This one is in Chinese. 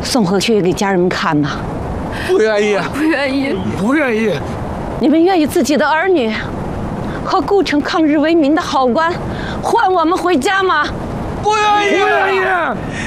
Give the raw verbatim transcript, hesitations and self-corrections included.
送回去给家人们看吗？ 不愿意， 不愿意， 不愿意。 你们愿意自己的儿女和顾城抗日为民的好官换我们回家吗？ 不愿意，不愿意。